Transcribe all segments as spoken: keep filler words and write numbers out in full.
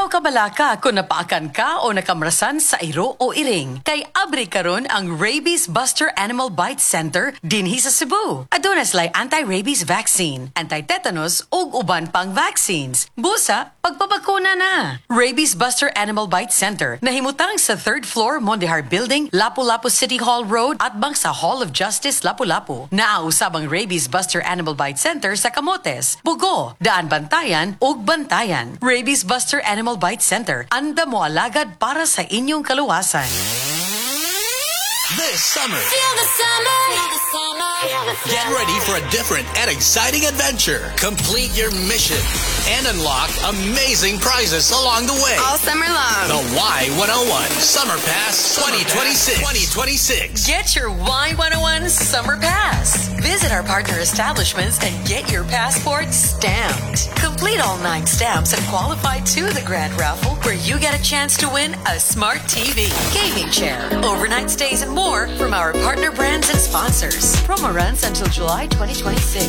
kabalaka kung napaakan ka o nakamrasan sa iro o iring. Kay abri karon ang Rabies Buster Animal Bite Center dinhi sa Cebu. Adonas lay anti-rabies vaccine, anti-tetanus ug uban pang vaccines. Busa, pagpabakuna na. Rabies Buster Animal Bite Center nahimutang sa third floor Mondihar Building, Lapu-Lapu City Hall Road atbang sa Hall of Justice, Lapu-Lapu. Naausab ang Rabies Buster Animal Bite Center sa Camotes, Bugo, Daan Bantayan ug Bantayan. Rabies Buster Animal Bite Center, anda mo alagad para sa inyong kaluwasan. This summer, Feel the summer. Feel the summer. Feel the summer. get ready for a different and exciting adventure. Complete your mission and unlock amazing prizes along the way. All summer long. The Y one oh one Summer Pass twenty twenty-six. twenty twenty-six. Get your Y one oh one Summer Pass. Visit our partner establishments and get your passport stamped. Complete all nine stamps and qualify to the grand raffle where you get a chance to win a smart T V, gaming chair, overnight stays and more from our partner brands and sponsors. Promo runs until July twenty twenty-six.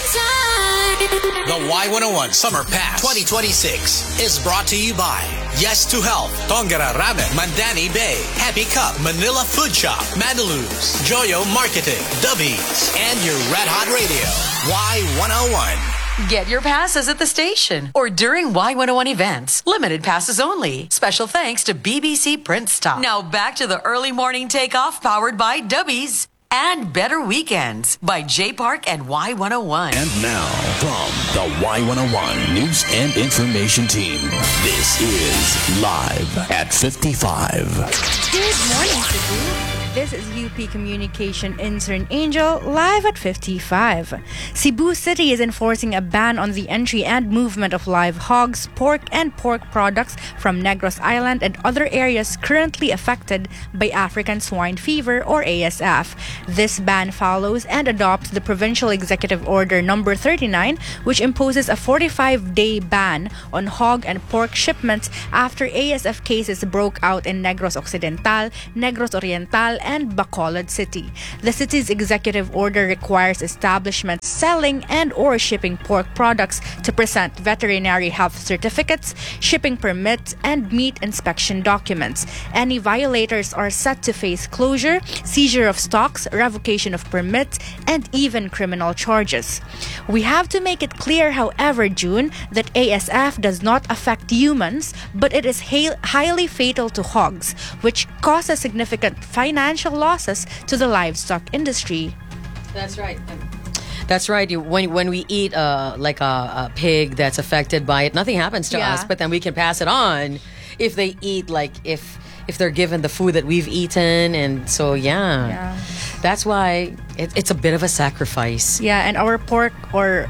The Y one oh one Summer Pass twenty twenty-six is brought to you by Yes to Health, Tongara Ramen, Mandani Bay, Happy Cup, Manila Food Shop, Mandaluz, Joyo Marketing, Dubbies, and your Red Hot Radio. Y one oh one. Get your passes at the station or during Y one oh one events. Limited passes only. Special thanks to B B C Print Stock. Now back to the early morning takeoff powered by Dubbies. And Better Weekends by J Park and Y one oh one. And now, from the Y one oh one News and Information Team, this is Live at fifty-five. Good morning, Cebu. This is U P Communication Intern Angel, live at fifty-five. Cebu City is enforcing a ban on the entry and movement of live hogs, pork, and pork products from Negros Island and other areas currently affected by African swine fever or A S F. This ban follows and adopts the Provincial Executive Order number thirty-nine, which imposes a forty-five day ban on hog and pork shipments after A S F cases broke out in Negros Occidental, Negros Oriental, and Bacolod City. The city's executive order requires establishments selling and or shipping pork products to present veterinary health certificates, shipping permits, and meat inspection documents. Any violators are set to face closure, seizure of stocks, revocation of permits, and even criminal charges. We have to make it clear, however, June, that A S F does not affect humans, but it is ha- highly fatal to hogs, which causes significant financial losses to the livestock industry. That's right. That's right. You- When when we eat uh, like a, a pig that's affected by it, nothing happens to Yeah. us, but then we can pass it on if they eat like if if they're given the food that we've eaten, and so yeah, Yeah. that's why it, it's a bit of a sacrifice. Yeah, and our pork or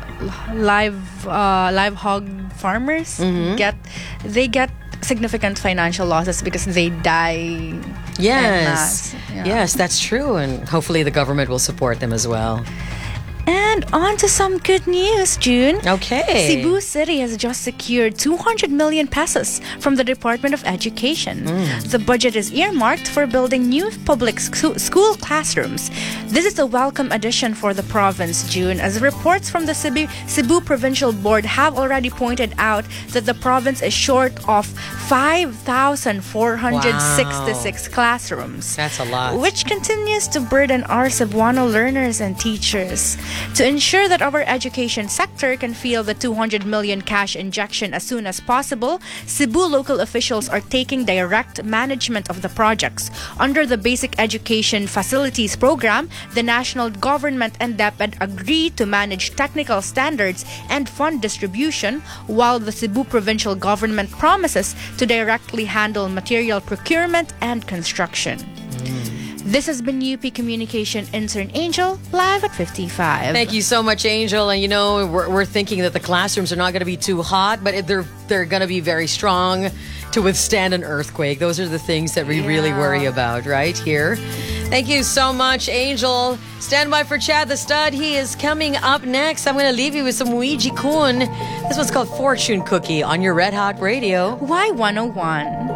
live uh, live hog farmers get they get significant financial losses because they die. Yes, en masse. Yeah. yes, that's true, and hopefully the government will support them as well. And on to some good news, June. Okay. Cebu City has just secured two hundred million pesos from the Department of Education. The budget is earmarked for building new public sc- school classrooms. This is a welcome addition for the province, June, as reports from the Cebu, Cebu Provincial Board have already pointed out that the province is short of five thousand four hundred sixty-six classrooms. That's a lot. Which continues to burden our Cebuano learners and teachers. To ensure that our education sector can feel the two hundred million cash injection as soon as possible, Cebu local officials are taking direct management of the projects. Under the Basic Education Facilities Program, the national government and DepEd agreed to manage technical standards and fund distribution, while the Cebu provincial government promises to directly handle material procurement and construction. This has been U P Communication Intern Angel, live at fifty-five. Thank you so much, Angel. And you know, we're, we're thinking that the classrooms are not going to be too hot, but it- they're they're going to be very strong to withstand an earthquake. Those are the things that we really Yeah. worry about right here. Thank you so much, Angel. Stand by for Chad the Stud. He is coming up next. I'm going to leave you with some Luigi Kun. This one's called Fortune Cookie on your Red Hot Radio. Y one oh one.